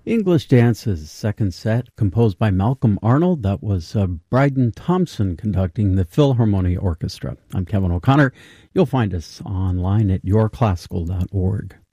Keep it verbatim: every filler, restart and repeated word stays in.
English Dance's second set, composed by Malcolm Arnold. That was uh, Bryden Thompson conducting the Philharmonia Orchestra. I'm Kevin O'Connor. You'll find us online at your classical dot org.